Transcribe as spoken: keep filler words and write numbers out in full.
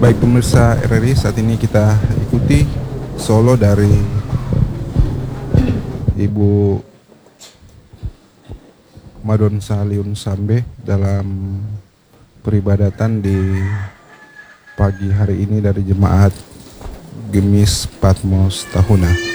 Baik pemirsa R R I, saat ini kita ikuti solo dari Ibu Madon Saliun Sambe dalam peribadatan di pagi hari ini dari Jemaat Gemis Patmos Tahuna.